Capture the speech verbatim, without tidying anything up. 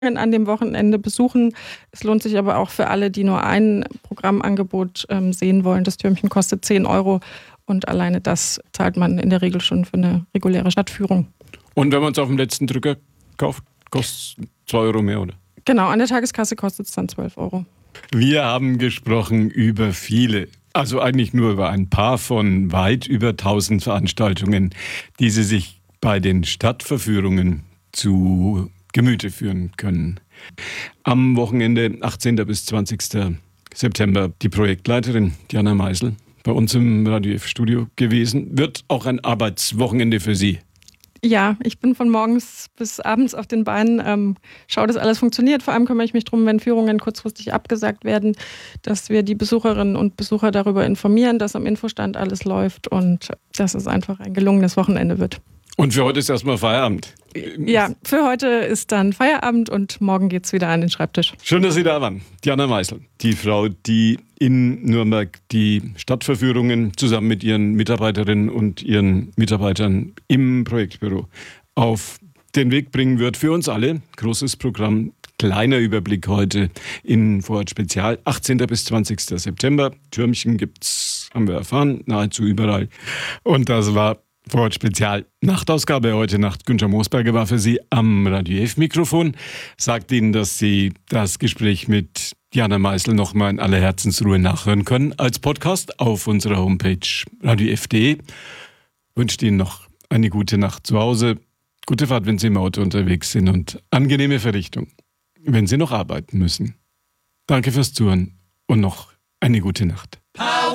an dem Wochenende besuchen. Es lohnt sich aber auch für alle, die nur ein Programmangebot ähm, sehen wollen. Das Türmchen kostet zehn Euro und alleine das zahlt man in der Regel schon für eine reguläre Stadtführung. Und wenn man es auf dem letzten Drücker kauft, kostet es zwei Euro mehr, oder? Genau, an der Tageskasse kostet es dann zwölf Euro. Wir haben gesprochen über viele, also eigentlich nur über ein paar von weit über tausend Veranstaltungen, die Sie sich bei den Stadtverführungen zu Gemüte führen können. Am Wochenende, achtzehnten bis zwanzigsten September, die Projektleiterin Diana Meisel bei uns im Radio F-Studio gewesen. Wird auch ein Arbeitswochenende für Sie? Ja, ich bin von morgens bis abends auf den Beinen, ähm, schaue, dass alles funktioniert. Vor allem kümmere ich mich darum, wenn Führungen kurzfristig abgesagt werden, dass wir die Besucherinnen und Besucher darüber informieren, dass am Infostand alles läuft und dass es einfach ein gelungenes Wochenende wird. Und für heute ist erstmal Feierabend. Ja, für heute ist dann Feierabend und morgen geht es wieder an den Schreibtisch. Schön, dass Sie da waren. Diana Meisel, die Frau, die in Nürnberg die Stadtverführungen zusammen mit ihren Mitarbeiterinnen und ihren Mitarbeitern im Projektbüro auf den Weg bringen wird. Für uns alle. Großes Programm. Kleiner Überblick heute in Vorort Spezial. achtzehnten bis zwanzigsten September. Türmchen gibt's, haben wir erfahren, nahezu überall. Und das war Vorort Spezial. Nachtausgabe heute Nacht. Günther Moosberger war für Sie am Radio F-Mikrofon. Sagt Ihnen, dass Sie das Gespräch mit Diana Meisel nochmal in aller Herzensruhe nachhören können als Podcast auf unserer Homepage radio f punkt de. Wünscht Ihnen noch eine gute Nacht zu Hause, gute Fahrt, wenn Sie im Auto unterwegs sind und angenehme Verrichtung, wenn Sie noch arbeiten müssen. Danke fürs Zuhören und noch eine gute Nacht.